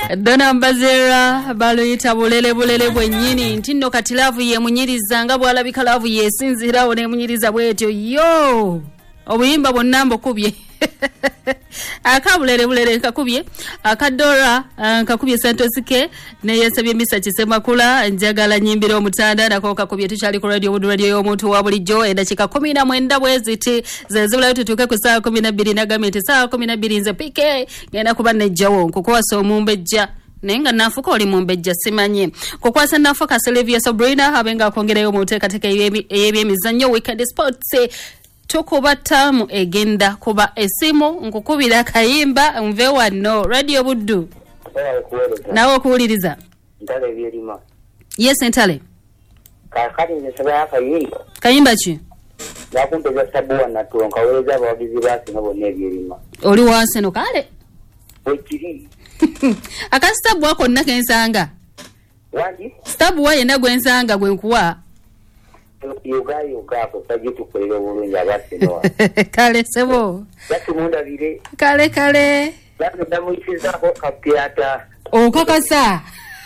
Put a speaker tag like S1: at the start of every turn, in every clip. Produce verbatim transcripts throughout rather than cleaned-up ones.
S1: Dona Mbazera baluyita bulele bulele bwennyini nti nno kati laavu ye munyiriza nga bwalabika laavu yesinzirawo ne munyiriza bwetyo yo obuyimba bonna mbukubye akabulele bulele nkakubye akadora nkakubye Santosike ne yesabye Misa Kisemakula njagala nyimbira omutanda nako kakubye tukyali ku radio Budu radio y'omuntu wa bulijjo edakika kumi na mwenda bweziti zezibulayo tutuuke ku saa kumi na bbiri nagamenti saa kumi na bbiri nze P K ngenda kuba nejjawo nkukwasa omumbejja nenga nafuka oli mumbejja simanye kukwasa nafuka Sylvia Sabrina abenga akongereyo mu teekateeka ey'ebyemizannyo weekend sports tukuba tamu egenda kuba esimu nkukubira kayimba nve wano radio Buddu nawo kuwuliriza
S2: ntale byerima
S1: yes ntale
S2: kakati nesaba kayimba
S1: kayimba ki
S2: yakumpeza sabuwa na tulonka weza abawagizi basi nabo nebyerima
S1: oli wansi no kale
S2: wekiri
S1: akastabu wako nnaka ensanga
S2: wandi
S1: stabu wa yena gwensanga gwenkuwa
S2: yoga yoga hapo sajitu kulele bulungi abasi noa
S1: kale sebo
S2: yaki munda vile
S1: kale kale
S2: yaki ndamu isizako kapiata
S1: okakasa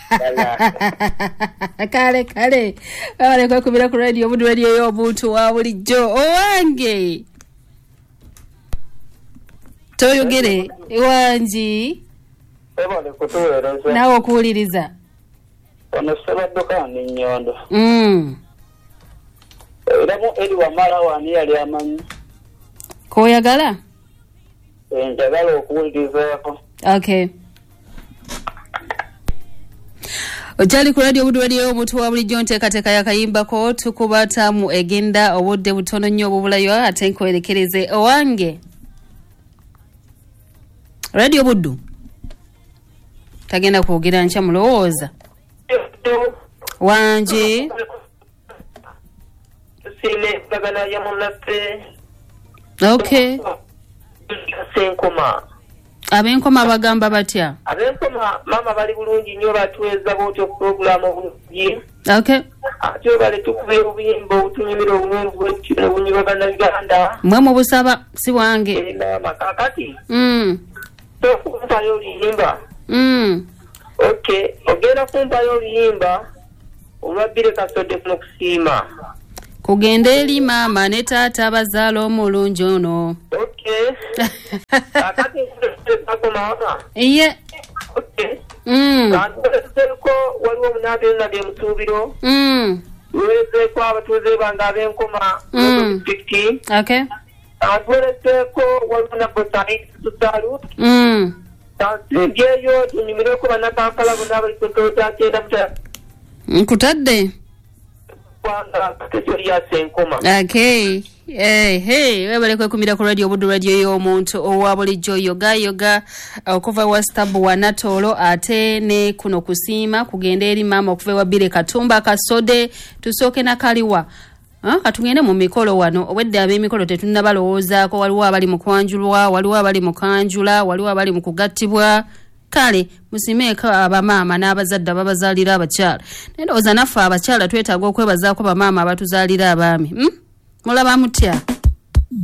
S1: kale kale wale kwa kubira ku radio Budu radio y'omuntu wa bulijjo owange toyogere ewanji
S2: ebale kutuweereza
S1: nawe okuwuliriza
S2: ono sebadduka ni nnyondo
S1: mm.
S2: Eramu eri wamala wani yali amanyi
S1: koyagala
S2: njagala okuwulirizaako
S1: okay Ojali ku radio Budu radio y'omuntu wa bulijjo nteekateeka yakayimbako tukuba tamu egenda obudde butono nnyo obubulayo ate nkwerekereze owange radio Buddu tagenda kwogera nkya mulowooza wanje
S2: sine bagana ya munafe
S1: okay
S2: senkoma
S1: abenkoma bagamba batya
S2: abenkoma mama bali bulungi nnyo batuweza bwotyo program obulungi
S1: okay
S2: ate bale tukube obuyimba obutunyumira obulungi bwekino obunyiba bannayuganda
S1: mwe mu busaba si wange
S2: enama kakati
S1: mm.
S2: so kumpayo oluyimba
S1: mm.
S2: okay ogenda kumpayo oluyimba olwabbire kasodde kuno kusiima
S1: kugenda eri maama ne taata bazaala omulungi ono
S2: okay kakati kako maama
S1: iye
S2: okay
S1: mm.
S2: kantuwezeeko waliwo omunaabe nabye musuubiro
S1: mm.
S2: wezeeko abatuuze bange ab'enkoma
S1: mm.
S2: disitulikiti
S1: okay
S2: kantuwezeeko waliwo nabosai tusalu
S1: mm.
S2: kansimbyeyo tunyumireko bannakampala bonna abali kutotakyenda muta
S1: nkutadde
S2: kwanga katesoli ya senkoma
S1: okay hey hey webale kwekumira ku radio Budu radio y'omuntu owa bulijjo yoga yoga okuva wa stabu wa Natolo ate ne kuno kusiima kugenda eri mama okuva wa Bire Katumba Kasode tusooke na kaliwa ah katungende mu mikolo wano obwedde ab'emikolo tetunna balowoozaako waliwo abali mu kwanjulwa waliwo abali mu kanjula waliwo abali mu kugattibwa kale musimeeka abamaama n'abazadde babazaalira abakyala nendowooza naffe abakyala twetaaga okwebazaako bamaama abatuzaalira abaami hmm? mulaba mutya